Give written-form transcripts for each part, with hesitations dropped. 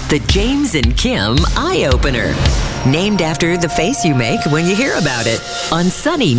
The James and Kim Eye Opener. Named after the face you make when you hear about it. On Sunny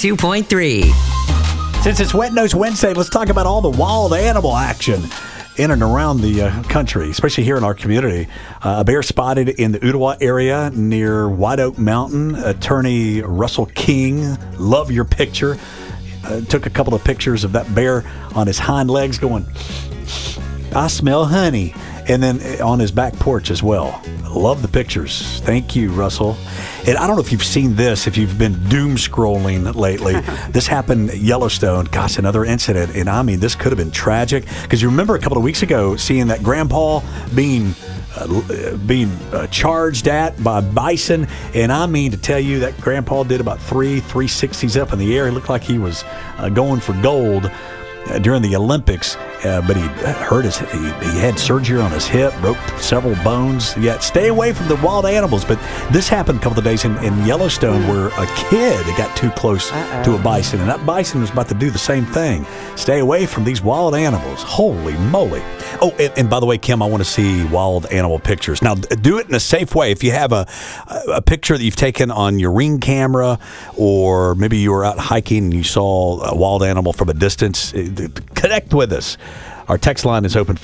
92.3. Since it's Wet Nose Wednesday, let's talk about all the wild animal action in and around the country, especially here in our community. A bear spotted in the Ottawa area near White Oak Mountain. Attorney Russell King, love your picture. Took a couple of pictures of that bear on his hind legs going, I smell honey. And then on his back porch as well. Love the pictures. Thank you, Russell. And I don't know if you've seen this, if you've been doom scrolling lately. This happened at Yellowstone. Gosh, another incident. And I mean, this could have been tragic. Because you remember a couple of weeks ago seeing that grandpa being charged at by bison. And I mean to tell you that grandpa did about 360s up in the air. He looked like he was going for gold during the Olympics, but he hurt he had surgery on his hip, broke several bones. Yeah, stay away from the wild animals. But this happened a couple of days in Yellowstone where a kid got too close to a bison, and that bison was about to do the same thing. Stay away from these wild animals. Holy moly. Oh, and by the way, Kim, I want to see wild animal pictures. Now, do it in a safe way. If you have a picture that you've taken on your Ring camera, or maybe you were out hiking and you saw a wild animal from a distance, connect with us. Our text line is open,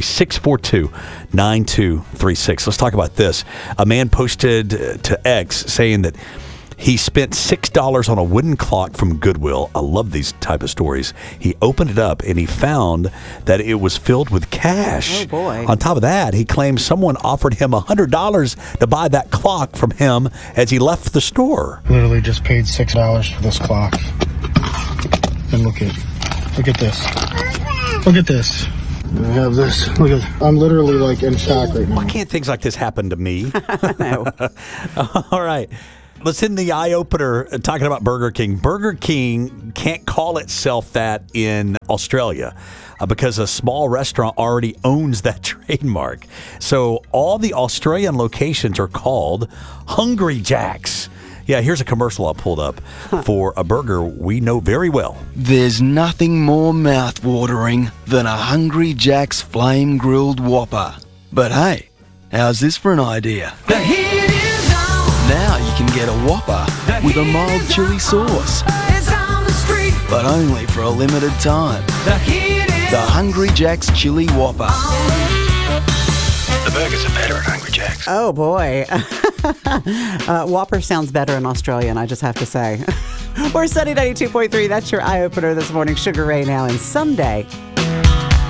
423-642-9236. Let's talk about this. A man posted to X saying that he spent $6 on a wooden clock from Goodwill. I love these type of stories. He opened it up and he found that it was filled with cash. Oh, boy. On top of that, he claims someone offered him $100 to buy that clock from him as he left the store. Literally just paid $6 for this clock. And look at this. Look at this. I have this. Look at. I'm literally like in shock right now. Why can't things like this happen to me? No. All right. Let's end the eye opener talking about Burger King. Burger King can't call itself that in Australia because a small restaurant already owns that trademark. So all the Australian locations are called Hungry Jack's. Yeah, here's a commercial I pulled up for a burger we know very well. There's nothing more mouth-watering than a Hungry Jack's flame-grilled Whopper. But hey, how's this for an idea? The heat is on. Now you can get a Whopper with a mild chili sauce, It's on the street. but only for a limited time. The heat is The Hungry Jack's Chili Whopper. The burgers are better at Hungry Jack's. Oh, boy. Whopper sounds better in Australian, I just have to say. We're Sunny 92.3. That's your eye opener this morning. Sugar Ray now, and someday